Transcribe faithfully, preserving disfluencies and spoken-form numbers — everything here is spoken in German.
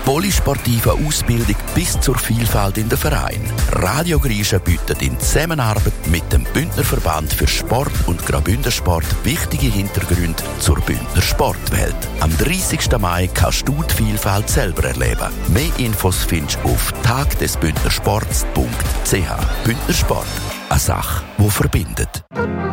polysportiver Ausbildung bis zur Vielfalt in den Vereinen. Radio Griechen bietet in Zusammenarbeit mit dem Bündner Verband für Sport und Graubünden-Sport wichtige Hintergründe zur Bündner Sportwelt. Am dreißigsten Mai kannst du die Vielfalt selber erleben. Mehr Infos findest du auf tagdesbündnersports punkt c h. Bündner Sport, eine Sache, die verbindet.